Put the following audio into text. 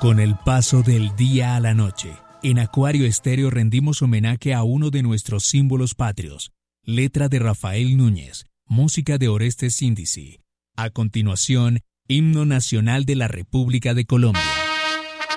Con el paso del día a la noche, en Acuario Estéreo rendimos homenaje a uno de nuestros símbolos patrios. Letra de Rafael Núñez, música de Orestes Síndizi. A continuación, Himno Nacional de la República de Colombia.